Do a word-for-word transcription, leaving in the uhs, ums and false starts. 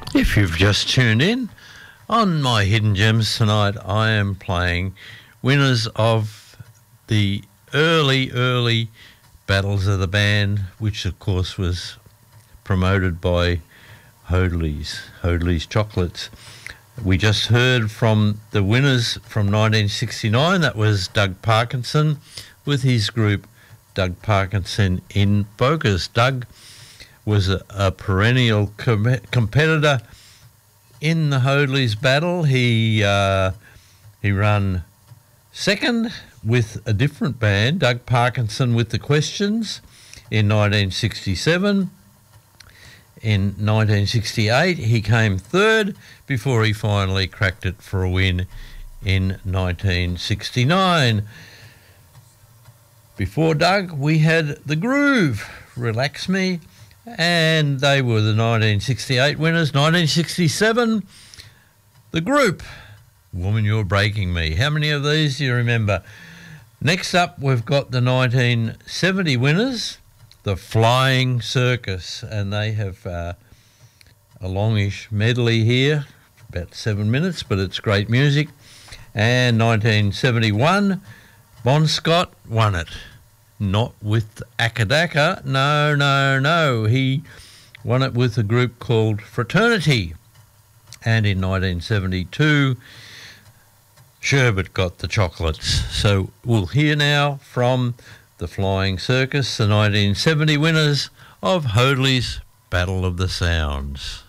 If you've just tuned in, on my Hidden Gems tonight, I am playing winners of the early, early Battles of the Band, which of course was promoted by Hoadley's, Hoadley's Chocolates. We just heard from the winners from nineteen sixty-nine. That was Doug Parkinson with his group Doug Parkinson in Focus. Doug was a, a perennial com- competitor in the Hoadley's battle. He uh, he ran second with a different band, Doug Parkinson with the Questions, in nineteen sixty-seven. In nineteen sixty-eight, he came third before he finally cracked it for a win in nineteen sixty-nine. Before Doug, we had The Groove, Relax Me, and they were the nineteen sixty-eight winners. nineteen sixty-seven, The Group, Woman You're Breaking Me. How many of these do you remember? Next up, we've got the nineteen seventy winners, The Flying Circus, and they have uh, a longish medley here, about seven minutes, but it's great music. And nineteen seventy-one, Bon Scott won it. Not with Akadaka, no, no, no. He won it with a group called Fraternity. And in nineteen seventy-two, Sherbet got the chocolates. So we'll hear now from The Flying Circus, the nineteen seventy winners of Hoadley's Battle of the Sounds.